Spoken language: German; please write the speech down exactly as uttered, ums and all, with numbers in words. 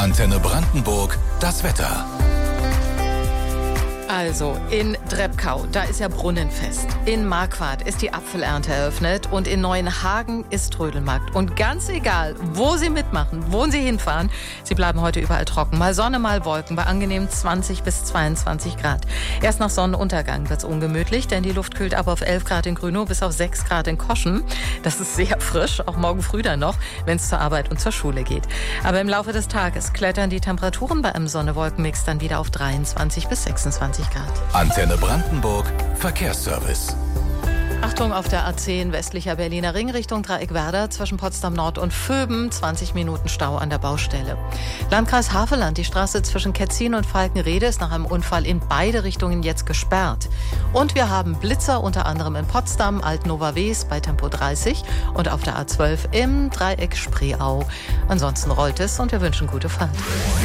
Antenne Brandenburg, das Wetter. Also in Drebkau, da ist ja Brunnenfest. In Marquardt ist die Apfelernte eröffnet und in Neuenhagen ist Trödelmarkt. Und ganz egal, wo Sie mitmachen, wo Sie hinfahren, Sie bleiben heute überall trocken. Mal Sonne, mal Wolken bei angenehm zwanzig bis zweiundzwanzig Grad. Erst nach Sonnenuntergang wird's ungemütlich, denn die Luft kühlt ab auf elf Grad in Grünow bis auf sechs Grad in Koschen. Das ist sehr frisch, auch morgen früh dann noch, wenn es zur Arbeit und zur Schule geht. Aber im Laufe des Tages klettern die Temperaturen bei einem Sonne-Wolken-Mix dann wieder auf dreiundzwanzig bis sechsundzwanzig Grad. Antenne Brandenburg, Verkehrsservice. Achtung auf der A zehn westlicher Berliner Ring Richtung Dreieckwerder zwischen Potsdam Nord und Vöben, zwanzig Minuten Stau an der Baustelle. Landkreis Havelland, die Straße zwischen Ketzin und Falkenrede ist nach einem Unfall in beide Richtungen jetzt gesperrt. Und wir haben Blitzer unter anderem in Potsdam, Altnova-Wes bei Tempo dreißig und auf der A zwölf im Dreieck Spreeau. Ansonsten rollt es und wir wünschen gute Fahrt.